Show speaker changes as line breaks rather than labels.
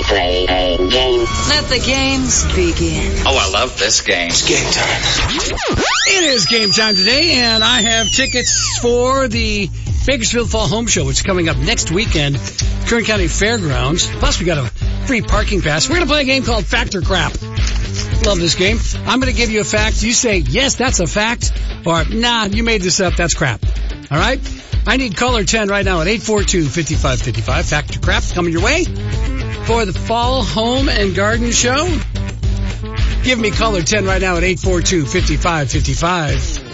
play a game.
Let the games begin.
Oh, I love this game.
It's game time.
It is game time today, and I have tickets for the Bakersfield Fall Home Show, which is coming up next weekend, Kern County Fairgrounds. Plus, we got a free parking pass. We're going to play a game called Fact or Crap. Love this game. I'm going to give you a fact. You say, yes, that's a fact, or, nah, you made this up, that's crap. All right? I need caller 10 right now at 842-5555. Fact or Crap coming your way for the Fall Home and Garden Show. Give me caller 10 right now at 842-5555.